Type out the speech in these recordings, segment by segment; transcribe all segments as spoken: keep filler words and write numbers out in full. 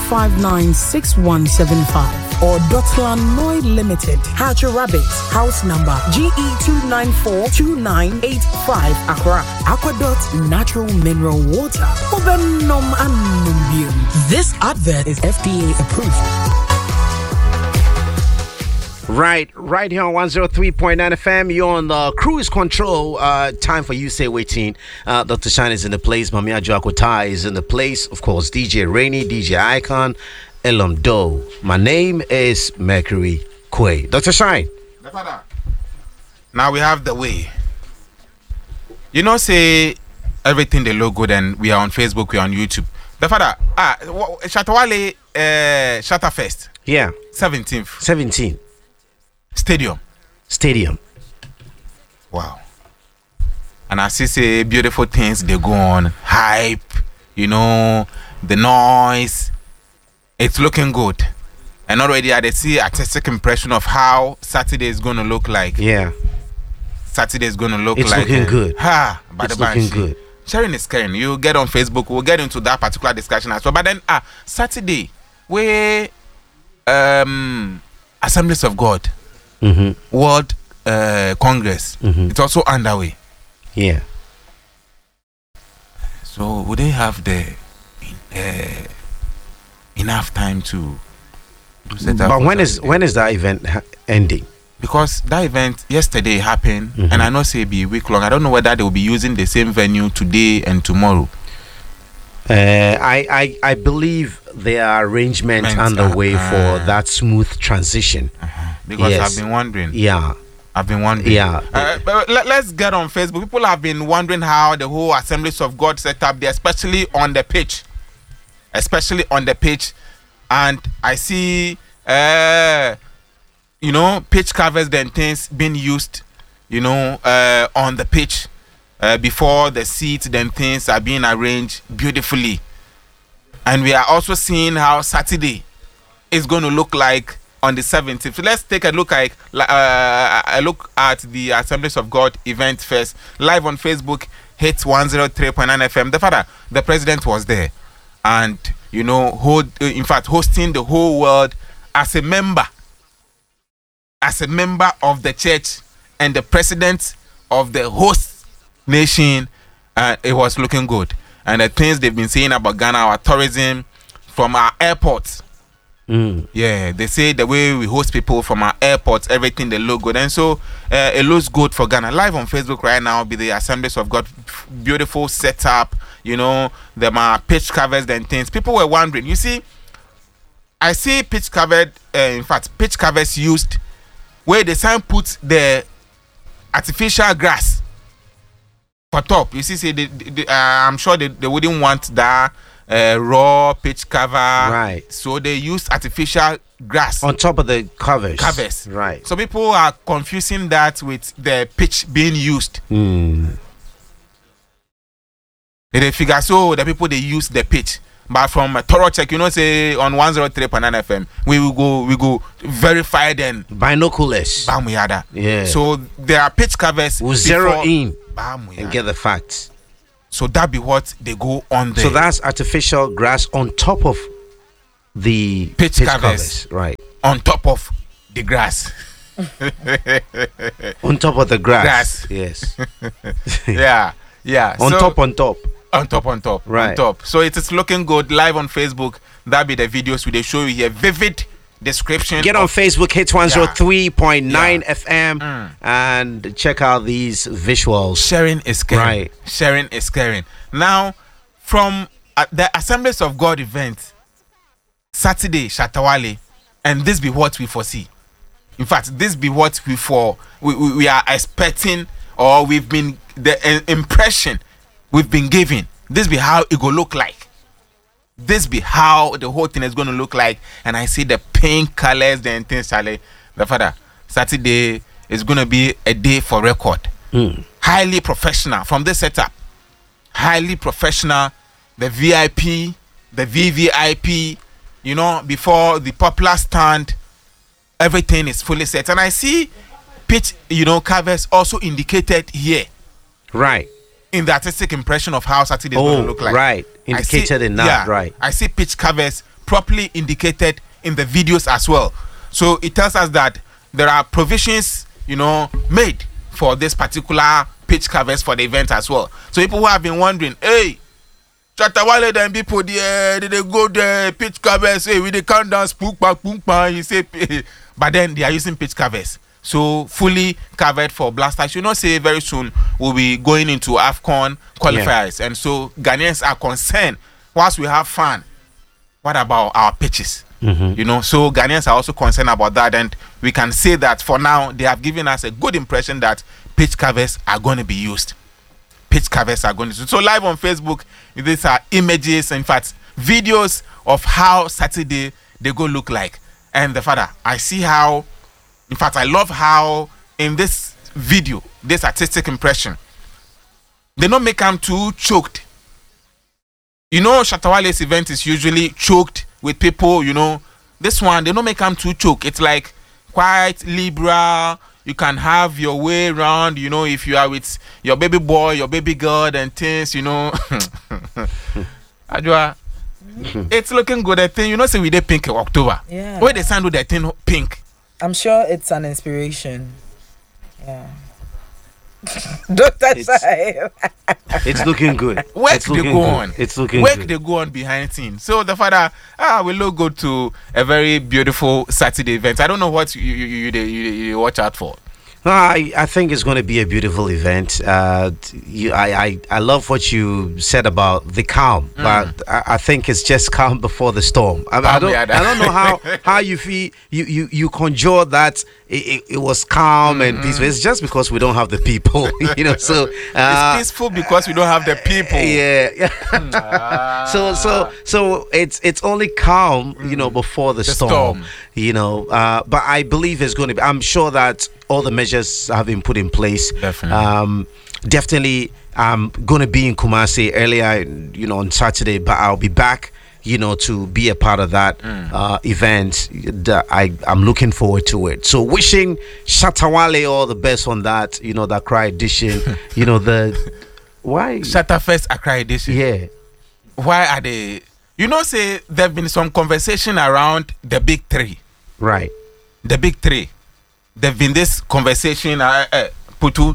five nine six one seven five. Or Dotland Noi Limited, Hatcher Rabbit, house number G E two nine four two nine eight five, Accra. Aquadot Natural Mineral Water. Obenom and This advert is F D A approved. Right, right here on one oh three point nine F M. You're on the cruise control. Uh, time for you say waiting. Uh, Doctor Shine is in the place. Mamiya Joaquata is in the place. Of course, D J Rainy, D J Icon, Elam Doe. My name is Mercury Quay. Doctor Shine. Now we have the way. You know, say everything they look good, and we are on Facebook, we are on YouTube. The father, ah, Shatawale, uh, Shatterfest. Yeah. seventeenth. seventeenth. Stadium. Stadium. Wow. And I see say beautiful things they go on. Hype, you know, the noise. It's looking good. And already I see artistic impression of how Saturday is going to look like. Yeah. Saturday is going to look it's like. It's looking uh, good. Ha, by it's the looking good. Sharing is caring. You get on Facebook. We'll get into that particular discussion as well. But then, ah, Saturday, we um, Assemblies of God. Mm-hmm. World uh, Congress. Mm-hmm. It's also underway. Yeah. So would they have the uh, enough time to, to set up? But when is when is that event ha- ending? Because that event yesterday happened, mm-hmm. and I know say be a week long. I don't know whether they will be using the same venue today and tomorrow. Uh, I, I I believe there are arrangements Meant, underway uh, for that smooth transition. Uh-huh. Because yes. I've been wondering. Yeah. I've been wondering. Yeah. Uh, but let, let's get on Facebook. People have been wondering how the whole Assemblies of God set up there, especially on the pitch. Especially on the pitch. And I see, uh, you know, pitch covers and things being used, you know, uh, on the pitch. Uh, before the seats and things are being arranged beautifully. And we are also seeing how Saturday is going to look like on the seventeenth. So let's take a look at uh, a look at the Assemblies of God event first. Live on Facebook, hit one oh three point nine F M. The father, the president was there, and you know, hold, in fact, hosting the whole world as a member, as a member of the church and the president of the host nation. Uh, it was looking good, and the things they've been saying about Ghana, our tourism, from our airports. Mm. Yeah, they say the way we host people from our airports, everything they look good, and so uh, it looks good for Ghana. Live on Facebook right now, be the Assemblies of God, beautiful setup. You know, there are pitch covers and things. People were wondering. You see, I see pitch covered. Uh, in fact, pitch covers used where the sign puts the artificial grass for top. You see, say they, they, uh, I'm sure they, they wouldn't want that. Uh, raw pitch cover, right? So they use artificial grass on top of the covers. Covers, right? So people are confusing that with the pitch being used. Mm. They figure so the people they use the pitch, but from a thorough check, you know, say on one oh three point nine F M, we will go, we go verify then binoculars. Bamuyada. Yeah. So there are pitch covers. We'll zero in Bamuyada. and get the facts. So that be what they go on there. So that's artificial grass on top of the pitch, pitch covers, covers, right? On top of the grass. On top of the grass. Grass. Yes. yeah. Yeah. On so, top, on top. On top, on top. Right. On top. So it is looking good live on Facebook. That be the videos we they show you here. Vivid description. Get on of, Facebook, hit one oh three point nine yeah. F M mm. and check out these visuals. Sharing is caring. Right. Sharing is caring. Now, from uh, the Assemblies of God event, Saturday, Shatawale, and this be what we foresee. In fact, this be what we for we, we, we are expecting, or we've been the uh, impression we've been given. This be how it go look like. This be how the whole thing is going to look like. And I see the pink colors and things. Charlie, the father, Saturday is going to be a day for record. Mm. Highly professional from this setup. Highly professional. The V I P, the V V I P, you know, before the popular stand, everything is fully set. And I see pitch, you know, covers also indicated here. Right. in the artistic impression of how Saturday is Oh, going to look like. right. I see- Indicated in that, yeah, right. I see pitch covers properly indicated in the videos as well. So it tells us that there are provisions, you know, made for this particular pitch covers for the event as well. So people who have been wondering, hey, Chatawale then people there, they, they go there, pitch covers, hey, we they count down, spook back, spook back, you say, but then they are using pitch covers. So fully covered for Blasters. You know, say very soon we'll be going into AFCON qualifiers. Yeah. And so Ghanaians are concerned, whilst we have fun, what about our pitches? Mm-hmm. You know, so Ghanaians are also concerned about that. And we can say that for now, they have given us a good impression that pitch covers are going to be used. Pitch covers are going to be used. So live on Facebook, these are images, in fact, videos of how Saturday they go look like. And the father, I see how, in fact, I love how in this video, this artistic impression, they don't make them too choked. You know, Shatawale's event is usually choked with people, you know. This one, they don't make them too choked. It's like quite liberal. You can have your way around, you know, if you are with your baby boy, your baby girl and things, you know. Adwa, it's looking good. I think, you know, say we did pink in October. Yeah. Where they sound with that thing pink. I'm sure it's an inspiration. Yeah. Doctor Saib. It's looking good. Work it's they looking go good. on. It's looking Work good. they go on behind scenes. So the father, ah, we look good to a very beautiful Saturday event. I don't know what you you you, you, you, you watch out for. No, I, I think it's going to be a beautiful event. Uh, you, I, I, I love what you said about the calm, mm. but I, I think it's just calm before the storm. I, I don't I don't know how, how you feel. You, you, you conjure that it, it, it was calm mm-hmm. and peaceful. It's just because we don't have the people, you know. So uh, it's peaceful because we don't have the people. Yeah. ah. So so so it's it's only calm, you know, before the, the storm, storm. You know. Uh, but I believe it's going to be. I'm sure that all the measures have been put in place. Definitely. Um, definitely, I'm going to be in Kumasi earlier, you know, on Saturday, but I'll be back, you know, to be a part of that mm. uh, event. The, I, I'm looking forward to it. So wishing Shatawale all the best on that, you know, the Accra edition, you know, the... Why? Shatafest Accra edition. Yeah. Why are they... You know, say, there have been some conversation around the big three. Right. The big three. There've been this conversation, uh, uh, Putu.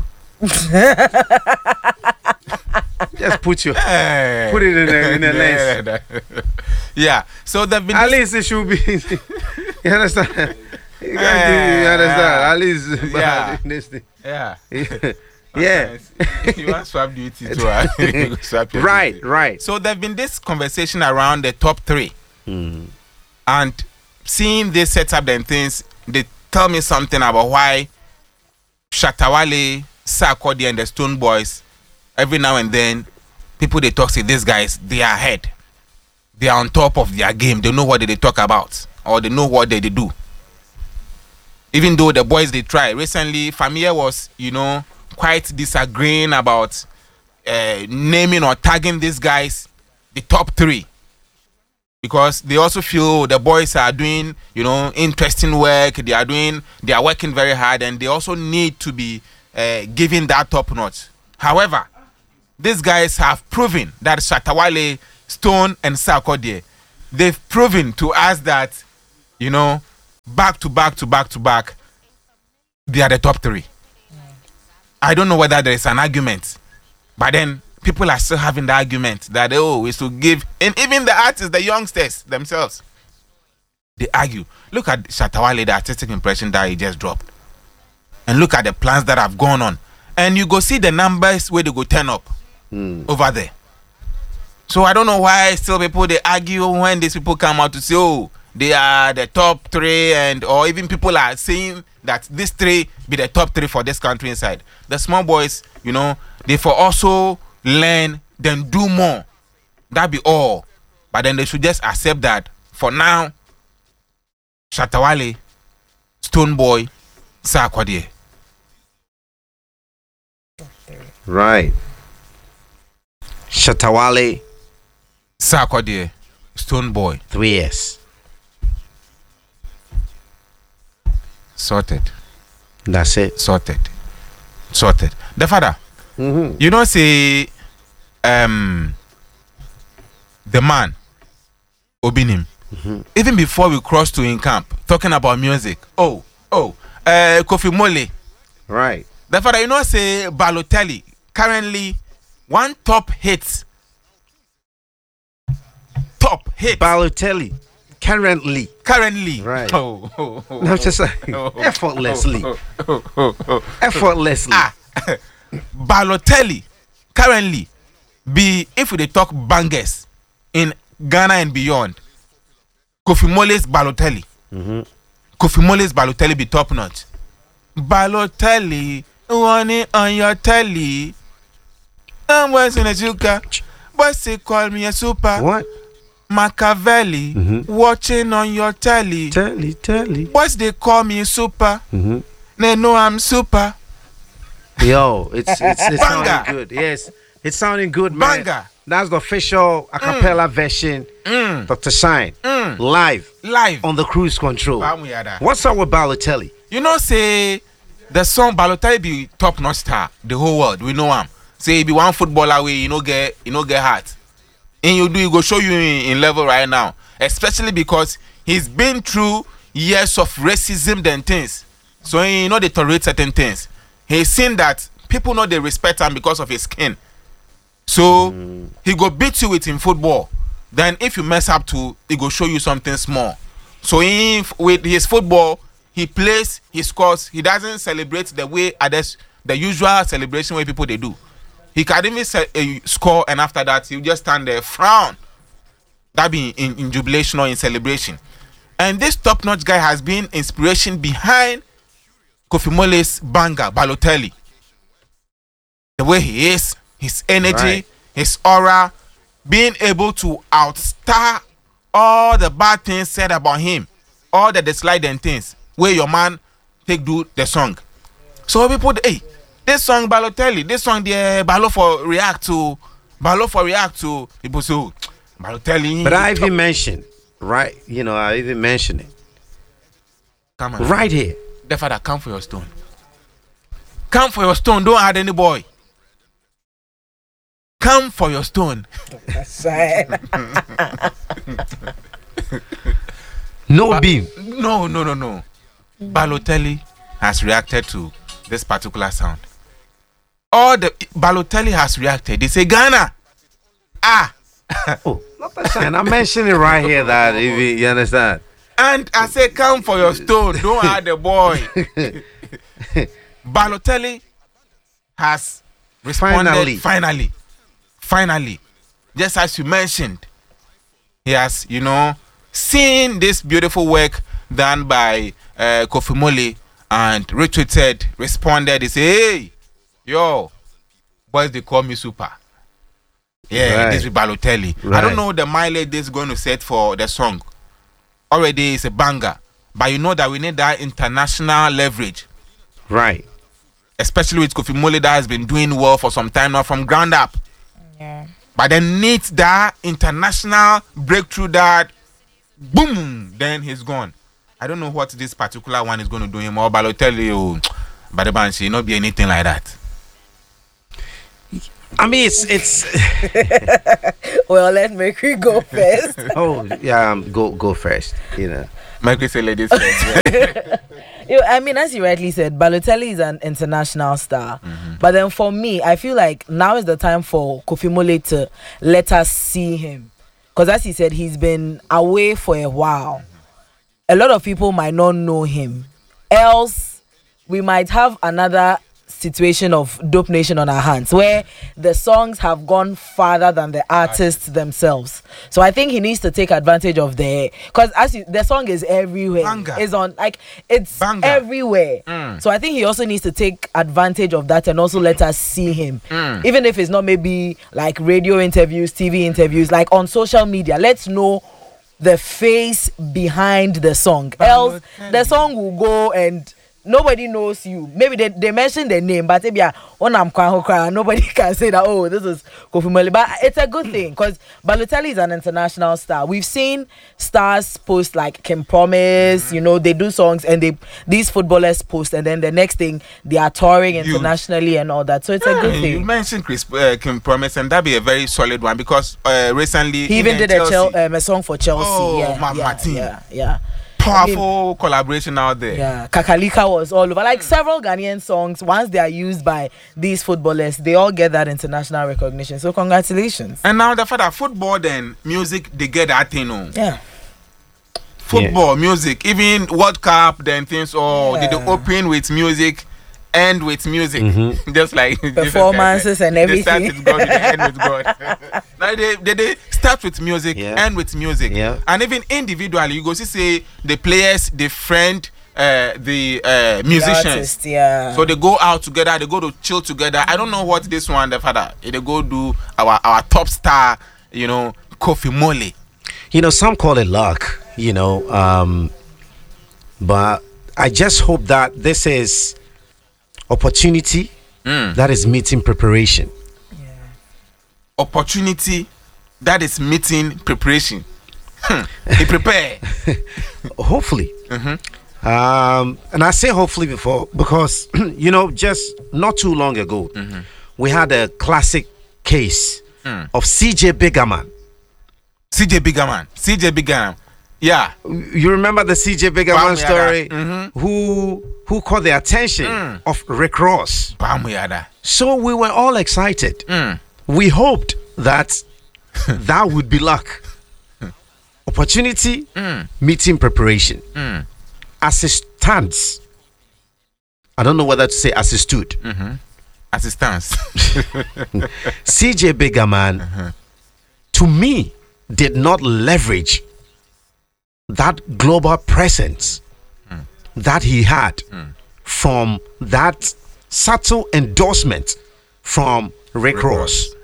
Just put your hey. put it in a, in a lens. Yeah. So there've been. At least it should be. You understand? You, hey. you understand? At least. Yeah. Yeah. Yeah. Yeah. You want swap duty too? Swap right. duty. Right. So there've been this conversation around the top three, mm. and seeing this setup and things, they tell me something about why Shatawale, Sarkodie, and the Stone Boys, every now and then, people they talk say these guys, they are ahead. They are on top of their game. They know what they talk about, or they know what they, they do. Even though the boys they try. Recently, Famia was, you know, quite disagreeing about uh, naming or tagging these guys the top three. Because they also feel the boys are doing, you know, interesting work. They are doing, they are working very hard, and they also need to be uh, given that top notch. However, these guys have proven that Shatawale, Stone, and Sarkodie, they've proven to us that, you know, back to back to back to back, they are the top three. I don't know whether there is an argument, but then people are still having the argument that, oh, we should give, and even the artists, the youngsters themselves, they argue. Look at Shatawale, the artistic impression that he just dropped, and look at the plans that have gone on, and you go see the numbers where they go turn up mm. over there. So I don't know why still people they argue when these people come out to say, oh, they are the top three, and or even people are saying that these three be the top three for this country inside. The small boys, you know, they for also learn, then do more. That be all. But then they should just accept that for now, Shatawale, Stone Boy, Sarkodie. Right. Shatawale, Sarkodie, Stone Boy. Three years. Sorted. That's it. Sorted. Sorted. The father, mm-hmm. you know, say um the man Obinim. Mm-hmm. Even before we cross to in camp, talking about music. Oh, oh, uh, Kofi Mole. Right. Therefore, you know, say Balotelli currently one top hit. Top hit. Balotelli currently. Currently. Right. Oh, oh, oh, No, just like oh, oh, effortlessly. oh, oh, oh, oh. Effortlessly. Ah, Balotelli currently be if we dey talk bangers in Ghana and beyond. Kofi Mole's Balotelli. Mm-hmm. Kofi Mole's Balotelli be top notch. Balotelli, want it on your telly. I'm watching a juka. Boys they call me a super. What? Machiavelli, Mm-hmm. watching on your telly. Telly, telly. Boys they call me super. Mm-hmm. They know I'm super. Yo, it's it's, it's Banger. sounding good. Yes, it's sounding good, man. Banger. That's the official a cappella version. Mm. Doctor Shine Mm. live Live. on the Cruise Control. Bamuyada. What's up with Balotelli? You know, say the song Balotelli be top notch star. The whole world we know him. Say he be one footballer way, you know get you know get hurt. And you do he go show you in, in level right now. Especially because he's been through years of racism and things. So he you know they tolerate certain things. He's seen that people know they respect him because of his skin. So mm. he go beat you with in football. Then if you mess up too, he go show you something small. So he, with his football, he plays, he scores. He doesn't celebrate the way others, the usual celebration way people they do. He can even se- uh, score, and after that he just stand there frown. That be in, in jubilation or in celebration. And this top-notch guy has been inspiration behind Kofi Mole's banger Balotelli. The way he is, his energy, Right. his aura, being able to outstar all the bad things said about him, all the dislike and things, where your man take do the song. So people, hey, this song Balotelli, this song the Balo for react to, Balo for react to. People say, oh, Balotelli. But I even mentioned, right? You know, I even mentioned it Come on, right here. the father, come for your stone. Come for your stone. Don't add any boy. Come for your stone. No Ba- beam. No, no, no, no. Balotelli has reacted to this particular sound. All the Balotelli has reacted. They say Ghana. Ah. Oh, not that shine. I mentioned it right here. That if you, you understand. And I say, come for your stone. Don't add the boy. Balotelli has responded Finally. finally. Finally. Just as you mentioned, he has, you know, seen this beautiful work done by uh, Kofi Mole and retweeted, responded. He say, hey, yo, boys, they call me super. Yeah, Right. this is Balotelli. I Right. don't know the mileage this is going to set for the song. Already it's a banger. But you know that we need that international leverage. Right. Especially with Kofi Mole that has been doing well for some time now from ground up. Yeah. But then needs that international breakthrough that boom, then he's gone. I don't know what this particular one is going to do him or Balotelli or but the band not be anything like that. I mean, it's it's. Well, let Mercury go first. Oh yeah, um, go go first. You know. Michael say ladies first. You, I mean, as you rightly said, Balotelli is an international star. Mm-hmm. But then for me, I feel like now is the time for Kofi Mole to let us see him. Because as he said, he's been away for a while. A lot of people might not know him. Else, we might have another situation of Dope Nation on our hands where the songs have gone farther than the artists themselves. So I think he needs to take advantage of the, because as you, the song is everywhere. Banger. It's on, like, it's Banger. everywhere. Mm. So I think he also needs to take advantage of that and also let us see him. Mm. Even if it's not maybe like radio interviews, T V interviews, like on social media, let's know the face behind the song. Else, the song will go and nobody knows you. Maybe they, they mention the name, but if you're on Amkwa, nobody can say that, oh, this is Kofi Mole. But it's a good thing because Balotelli is an international star. We've seen stars post like Kim Promise, mm-hmm. you know, they do songs and they these footballers post, and then the next thing they are touring internationally you, and all that. So it's yeah, a good thing. You mentioned Chris uh, Kim Promise, and that'd be a very solid one because uh, recently he even did a, Chel- um, a song for Chelsea. Oh, yeah, my yeah, Martin. yeah, yeah. Powerful I mean, collaboration out there. Yeah, Kakalika was all over. Like several Ghanaian songs, once they are used by these footballers, they all get that international recognition. So congratulations. And now the fact that football then music, they get that thing. Oh. Yeah. Football, yeah. music, even World Cup, then things. Oh, yeah. They open with music, end with music, mm-hmm. just like performances and everything. They start with God, they end with God. Now they, they they start with music, yeah. end with music, yeah. and even individually, you go see say the players, the friend, uh, the uh, musicians, the artist, yeah. So they go out together, they go to chill together. I don't know what this one, the father, they go do our our top star, you know, Kofi Mole. You know, some call it luck, you know, um, but I just hope that this is opportunity mm. that is meeting preparation. Yeah. Opportunity that is meeting preparation. He prepare. Hopefully. Mm-hmm. Um, and I say hopefully before because, you know, just not too long ago, mm-hmm. we had a classic case mm. of C J Bigaman. C J Bigaman. C J Bigaman. Yeah. You remember the C J Bigaman story? Mm-hmm. Who who caught the attention mm. of Rick Ross. Bamuyada. So we were all excited. Mm. We hoped that that would be luck. Opportunity, mm. meeting preparation. Mm. As it stands, I don't know whether to say as it stood. Mm-hmm. As it stands. C J Bigaman, uh-huh. to me, did not leverage that global presence mm. that he had mm. from that subtle endorsement from Rick, Rick Ross. Ross.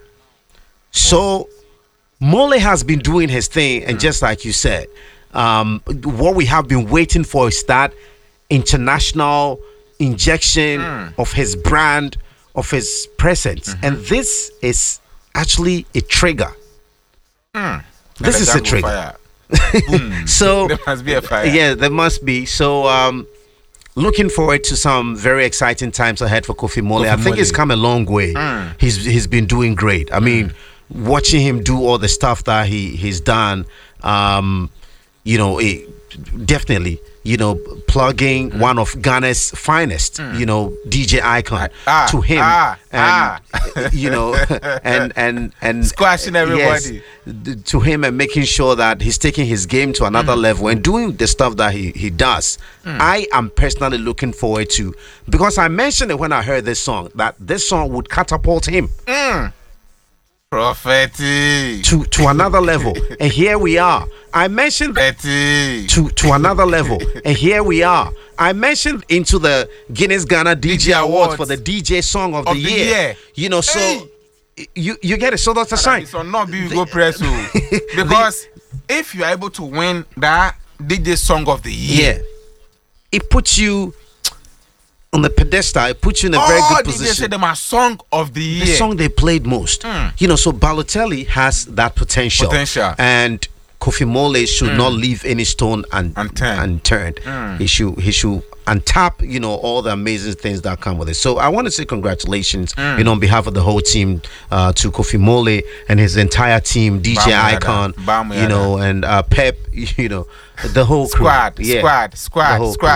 So Mole has been doing his thing, and mm. just like you said, um, what we have been waiting for is that international injection mm. of his brand, of his presence, mm-hmm. and this is actually a trigger. Mm. This is a trigger. So there must be a fire. Yeah, there must be. So um looking forward to some very exciting times ahead for Kofi Mole. Kofi I think Mole. He's come a long way. Mm. He's he's been doing great. I mean, mm. watching him do all the stuff that he he's done, um, you know, it, definitely, you know, plugging mm. one of Ghana's finest, mm. you know, D J icon ah, to him, ah, and ah. you know, and and and squashing everybody, yes, to him, and making sure that he's taking his game to another mm. level and doing the stuff that he he does. Mm. I am personally looking forward to, because I mentioned it when I heard this song, that this song would catapult him. Mm. Prophetic. To to another level, and here we are. I mentioned Prophetic. to to another level, and here we are. I mentioned into the Guinness Ghana D J, D J Awards, Awards for the D J Song of, of the, the year. year. You know, so hey. you you get it. So that's a sign. So not be go press because the, if you are able to win that D J Song of the year, yeah, it puts you on the pedestal. It puts you in a very good position. D J said them a song of the year. The song they played most. Mm. You know, so Balotelli has that potential. Potential. And Kofi Mole should mm. not leave any stone un- unturned. unturned. Mm. He should he should untap, you know, all the amazing things that come with it. So I want to say congratulations, mm. you know, on behalf of the whole team, uh, to Kofi Mole and his entire team, D J Bamuyada. Icon, Bamuyada. you know, and uh, Pep, you know, the whole squad, crew. Yeah. squad, squad, squad.